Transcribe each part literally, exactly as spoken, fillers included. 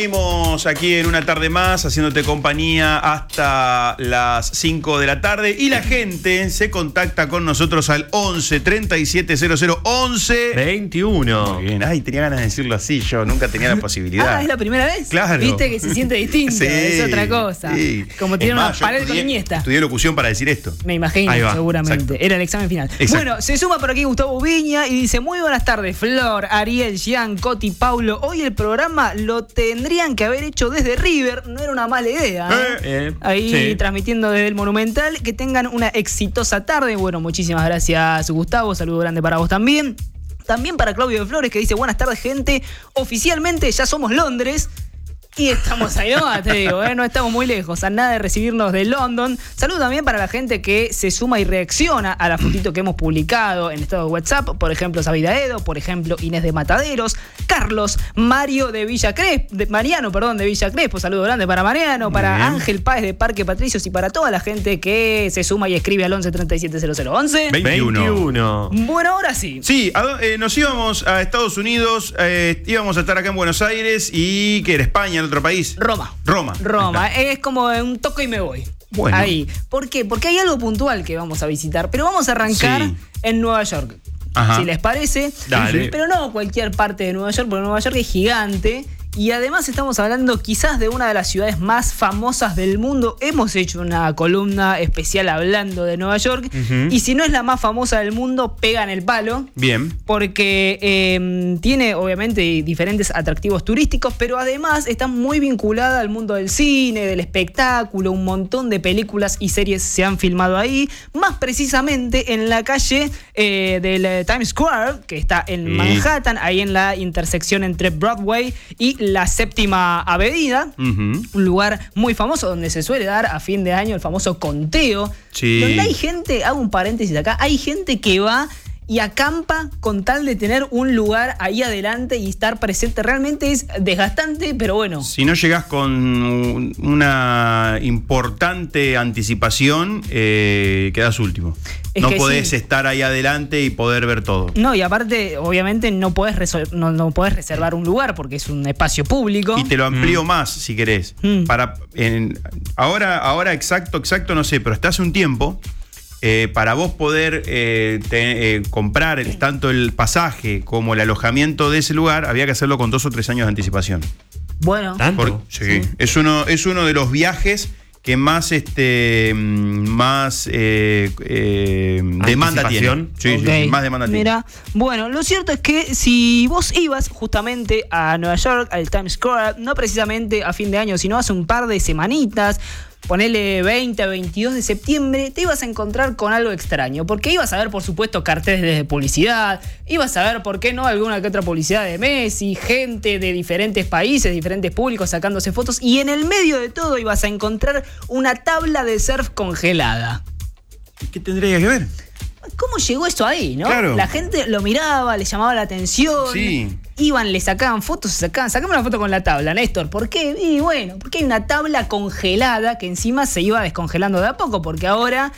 Seguimos aquí en una tarde más haciéndote compañía hasta las cinco de la tarde y la gente se contacta con nosotros al once treinta y siete cero cero once veintiuno. Muy bien, ay, tenía ganas de decirlo así, yo nunca tenía la posibilidad. Ah, ¿es la primera vez? Claro. Viste que se siente distinto, Sí, es otra cosa. Sí. Como tiene Es una más, yo pared con estudié- Iniesta. Estudié locución para decir esto. Me imagino, Ahí va, seguramente. exacto. Era el examen final. Exacto. Bueno, se suma por aquí Gustavo Viña y dice: muy buenas tardes, Flor, Ariel, Gian, Coti, Paulo. Hoy el programa lo tendrían que haber hecho desde River, no era una mala idea. ¿eh? Eh, eh, Ahí sí. transmitiendo desde el Monumental. Que tengan una exitosa tarde. Bueno, muchísimas gracias, Gustavo. Saludo grande para vos también. También para Claudio de Flores, que dice: buenas tardes, gente. Oficialmente ya somos Londres. Y estamos ahí nomás, te digo, ¿eh? No estamos muy lejos, a nada de recibirnos de London. Saludo también para la gente que se suma y reacciona a la fotito que hemos publicado en estado de WhatsApp. Por ejemplo, Sabida Edo, por ejemplo, Inés de Mataderos, Carlos, Mario de Villa Crespo, de Mariano, perdón, de Villa Crespo. Saludo grande para Mariano, para Bien. Ángel Páez de Parque Patricios y para toda la gente que se suma y escribe al once treinta y siete cero cero once. veintiuno. veintiuno. Bueno, ahora sí. Sí, a do- eh, nos íbamos a Estados Unidos, eh, íbamos a estar acá en Buenos Aires y que era España, el otro país. Roma. Roma. Roma, Ahí es como un toco y me voy. Bueno. Ahí. ¿Por qué? Porque hay algo puntual que vamos a visitar, pero vamos a arrancar Sí. en Nueva York. Ajá. Si les parece. Dale. Pero no cualquier parte de Nueva York, porque Nueva York es gigante. Y además estamos hablando quizás de una de las ciudades más famosas del mundo. Hemos hecho una columna especial hablando de Nueva York. Ujú. Y si no es la más famosa del mundo, pegan el palo. Bien. Porque eh, tiene obviamente diferentes atractivos turísticos, pero además está muy vinculada al mundo del cine, del espectáculo. Un montón de películas y series se han filmado ahí. Más precisamente en la calle eh, del eh, Times Square, que está en Sí. Manhattan, ahí en la intersección entre Broadway y la Séptima Avenida. Ujú. Un lugar muy famoso donde se suele dar a fin de año el famoso conteo. Sí. Donde hay gente, hago un paréntesis acá, hay gente que va y acampa con tal de tener un lugar ahí adelante y estar presente. Realmente es desgastante, pero bueno. Si no llegás con un- una importante anticipación, eh, quedás último. Es no que podés sí. estar ahí adelante y poder ver todo. No, y aparte, obviamente, no podés, resol- no, no podés reservar un lugar porque es un espacio público. Y te lo amplío más, si querés. Mm. Para, en- ahora, ahora exacto, exacto, no sé, pero hasta hace un tiempo, eh, para vos poder eh, te- eh, comprar tanto el pasaje como el alojamiento de ese lugar, había que hacerlo con dos o tres años de anticipación. Bueno, ¿Tanto? Por- sí. Es uno, es uno de los viajes que más este mm, más eh, eh, demanda tiene. ¿Anticipación? Sí, sí, ok. sí, más demanda tiene. Mira, bueno, lo cierto es que si vos ibas justamente a Nueva York, al Times Square, no precisamente a fin de año, sino hace un par de semanitas, ponele veinte a veintidós de septiembre, te ibas a encontrar con algo extraño, porque ibas a ver, por supuesto, carteles de publicidad, ibas a ver, ¿por qué no?, alguna que otra publicidad de Messi, gente de diferentes países, diferentes públicos sacándose fotos, y en el medio de todo ibas a encontrar una tabla de surf congelada. ¿Qué tendría que ver? ¿Cómo llegó eso ahí, no? Claro. La gente lo miraba, le llamaba la atención. Sí. Iban, le sacaban fotos, se sacaban. Sacame una foto con la tabla, Néstor. ¿Por qué? Y bueno, porque hay una tabla congelada que encima se iba descongelando de a poco, porque ahora.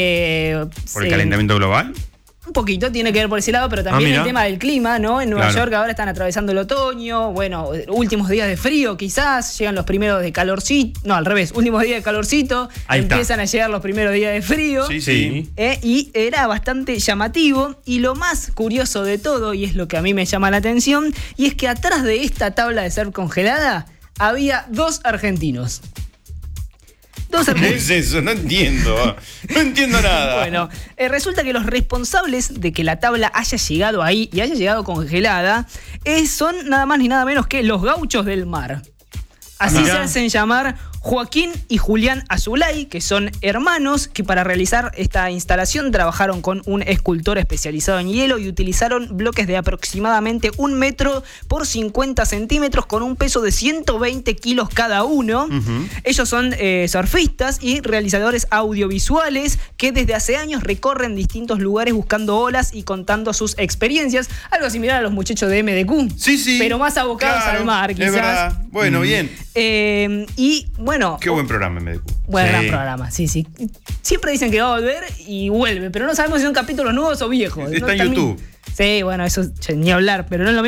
eh, ¿Por el se- calentamiento global? Un poquito tiene que ver por ese lado, pero también Ah, mira. el tema del clima, ¿no? En Nueva Claro. York ahora están atravesando el otoño, bueno, últimos días de frío quizás, llegan los primeros de calorcito, no, al revés, últimos días de calorcito, Ahí está. empiezan a llegar los primeros días de frío. Sí, Sí. Eh, y era bastante llamativo. Y lo más curioso de todo, y es lo que a mí me llama la atención, y es que atrás de esta tabla de surf congelada había dos argentinos. Dos ¿Qué argentinos. es eso? No entiendo. No entiendo nada. Bueno, eh, resulta que los responsables de que la tabla haya llegado ahí y haya llegado congelada eh, son nada más ni nada menos que los gauchos del mar. Así Mirá. se hacen llamar Joaquín y Julián Azulay, que son hermanos que para realizar esta instalación trabajaron con un escultor especializado en hielo y utilizaron bloques de aproximadamente un metro por cincuenta centímetros con un peso de ciento veinte kilos cada uno. Ujú. Ellos son eh, surfistas y realizadores audiovisuales que desde hace años recorren distintos lugares buscando olas y contando sus experiencias. Algo similar a los muchachos de M D Q. Sí, sí. Pero más abocados Claro, al mar, quizás. Es verdad. Bueno, bien. Eh, y bueno. Qué buen programa, M D Q. Buen Sí. gran programa, sí, sí. Siempre dicen que va a volver y vuelve, pero no sabemos si son capítulos nuevos o viejos. Está No en termina- YouTube. Sí, bueno, eso che, ni hablar, pero no es lo mismo.